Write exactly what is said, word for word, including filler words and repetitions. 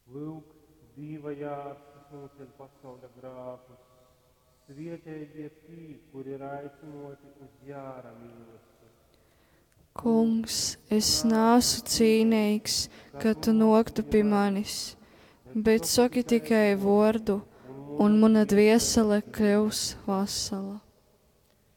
Lūk, Dieva jārs, kas noceļ pasaules grākus, svietējie tī, kuri ir aicinoti uz jāra mīlestību. Kungs, es neesmu cienīgs, ka tu noktu pie manis, bet saki tikai vārdu, un mana dviesele kļūs vesela.